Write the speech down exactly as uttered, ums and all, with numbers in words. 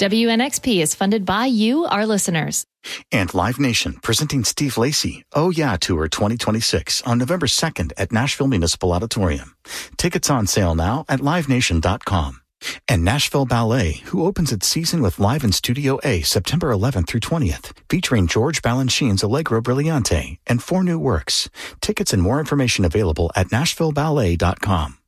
W N X P is funded by you, our listeners. And Live Nation, presenting Steve Lacy, Oh Yeah Tour twenty twenty-six on November second at Nashville Municipal Auditorium. Tickets on sale now at live nation dot com. And Nashville Ballet, who opens its season with Live in Studio A September eleventh through twentieth, featuring George Balanchine's Allegro Brillante and four new works. Tickets and more information available at nashville ballet dot com.